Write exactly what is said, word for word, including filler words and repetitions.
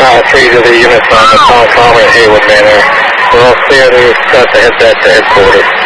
Uh, three to the units on the Tom Palmer and Haywood Manor. We're all clear to start to head back to headquarters.